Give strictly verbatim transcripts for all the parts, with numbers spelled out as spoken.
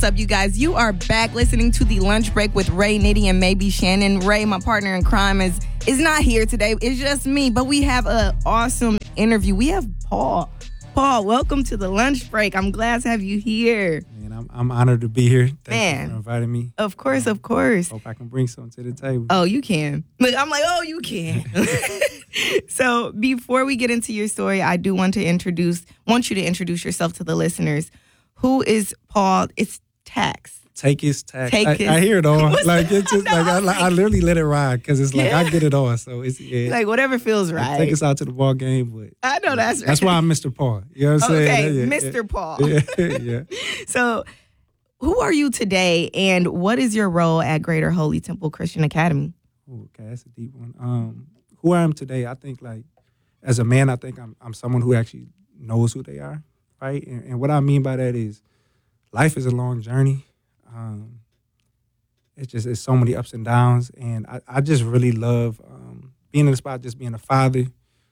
What's up, you guys? You are back listening to the Lunch Break with Ray, Nitty, and maybe Shannon. Ray, my partner in crime, is is not here today. It's just me, but we have an awesome interview. We have Paul. Paul, welcome to the Lunch Break. I'm glad to have you here. Man, I'm, I'm honored to be here. Thank Man. you for inviting me. Of course, of course. Hope I can bring something to the table. Oh, you can. Look, I'm like, oh, you can. So before we get into your story, I do want to introduce, want you to introduce yourself to the listeners. Who is Paul? It's Tax. Take his tax. Take I, his, I hear it all. Like it's just No, like I, like, I literally let it ride because it's like Yeah. I get it all. So it's yeah. Like whatever feels right. Take us out to the ball game, but I know that's right. that's why I'm Mister Paul. You know what I'm Okay, saying? Yeah, Mister Paul. Yeah, yeah. So, who are you today, and what is your role at Greater Holy Temple Christian Academy? Ooh, okay, that's a deep one. Um, who I am today, I think like as a man, I think I'm I'm someone who actually knows who they are, right? And, and what I mean by that is life is a long journey. Um, it's just it's so many ups and downs, and I, I just really love um, being in the spot, just being a father,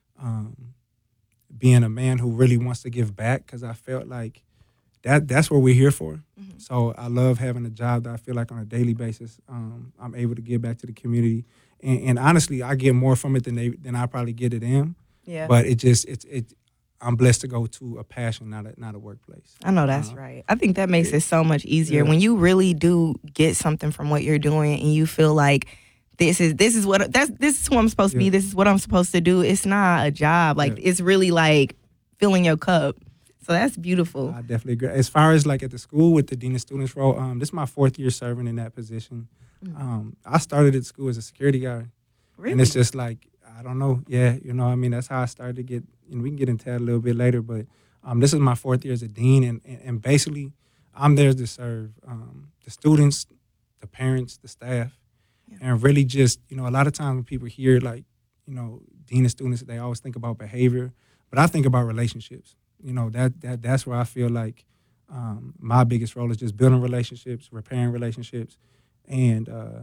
um, being a man who really wants to give back, because I felt like that that's what we're here for. Mm-hmm. So I love having a job that I feel like on a daily basis um, I'm able to give back to the community, and, and honestly, I get more from it than they than I probably get at them. Yeah, but it just it's it. I'm blessed to go to a passion, not a not a workplace. I know that's uh, right. I think that makes yeah. it so much easier yeah. when you really do get something from what you're doing, and you feel like this is this is what that's this is who I'm supposed to yeah. be. This is what I'm supposed to do. It's not a job. Like yeah. it's really like filling your cup. So that's beautiful. I definitely agree. As far as like at the school with the Dean of Students role, um, this is my fourth year serving in that position. Mm-hmm. Um, I started at school as a security guard. Really? And it's just like, I don't know. Yeah, you know what I mean? That's how I started to get, and we can get into that a little bit later, but um, this is my fourth year as a dean, and, and, and basically I'm there to serve um, the students, the parents, the staff, yeah. and really just, you know, a lot of times when people hear like, you know, Dean of Students, they always think about behavior, but I think about relationships. You know, that that that's where I feel like um, my biggest role is just building relationships, repairing relationships, and uh,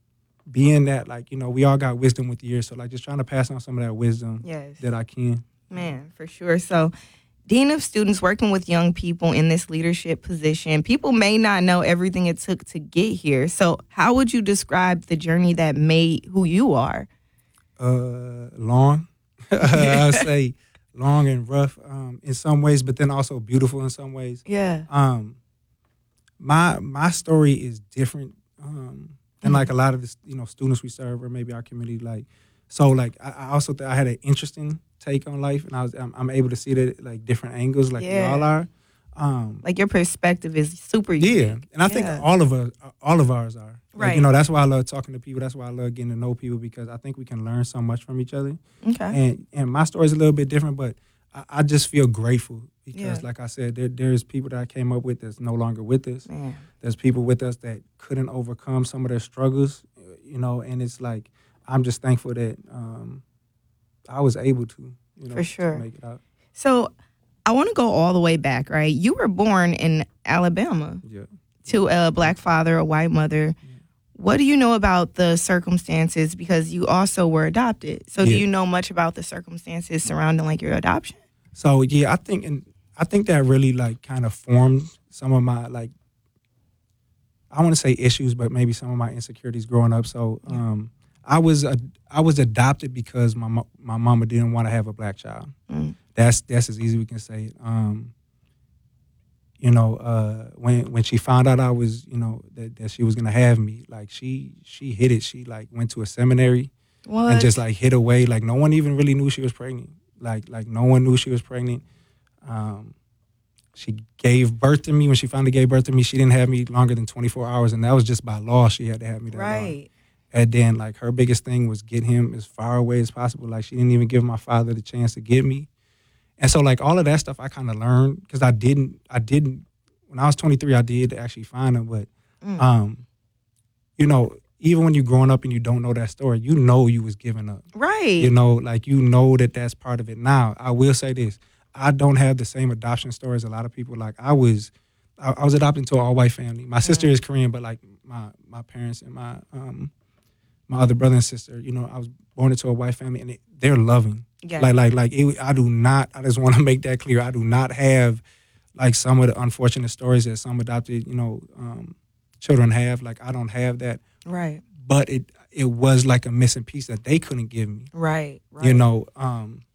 being that, like, you know, we all got wisdom with years, so, like, just trying to pass on some of that wisdom yes. that I can. Man, for sure. So, Dean of Students, working with young people in this leadership position, people may not know everything it took to get here. So, how would you describe the journey that made who you are? Uh, long. I'd say long and rough um, in some ways, but then also beautiful in some ways. Yeah. Um, my my story is different um, than like a lot of the you know students we serve or maybe our community. Like, so like I, I also th- I had an interesting take on life, and I was I'm, I'm able to see that like different angles, like yeah. we all are. Um, like your perspective is super unique. Yeah, and I think yeah. all of us, all of ours are. Like, right. You know, that's why I love talking to people. That's why I love getting to know people, because I think we can learn so much from each other. Okay. And and my story is a little bit different, but I, I just feel grateful because, yeah. like I said, there there's people that I came up with that's no longer with us. Man. There's people with us that couldn't overcome some of their struggles, you know, and it's like I'm just thankful that um, I was able to, you know, For sure. to make it out. So I want to go all the way back, right? You were born in Alabama yeah. to a black father, a white mother. Yeah. What do you know about the circumstances? Because you also were adopted. So yeah. do you know much about the circumstances surrounding like your adoption? So yeah, I think and I think that really like kind of formed some of my like I want to say issues, but maybe some of my insecurities growing up. So um, I was uh, I was adopted because my mo- my mama didn't want to have a black child. Mm. That's that's as easy as we can say it. Um, you know, uh, when when she found out I was, you know, that, that she was gonna have me, like she she hid it. She like went to a seminary what? and just like hid away. Like no one even really knew she was pregnant. Like like no one knew she was pregnant. Um, she gave birth to me. When she finally gave birth to me, she didn't have me longer than twenty-four hours, and that was just by law. She had to have me that right. long. And then like her biggest thing was get him as far away as possible. Like she didn't even give my father the chance to get me. And so, like, all of that stuff I kind of learned because I didn't, I didn't, when I was twenty-three, I did actually find him. But, mm. um, you know, even when you're growing up and you don't know that story, you know you was giving up. Right. You know, like, you know that that's part of it. Now, I will say this. I don't have the same adoption story as a lot of people. Like, I was, I, I was adopted into an all-white family. My sister mm. is Korean, but, like, my, my parents and my, um, my other brother and sister, you know, I was born into a white family, and it, they're loving. Yeah. Like, like, like, it, I do not, I just want to make that clear. I do not have, like some of the unfortunate stories that some adopted, you know, um, children have. Like I don't have that. Right. But it it was like a missing piece that they couldn't give me. Right. Right. You know, um,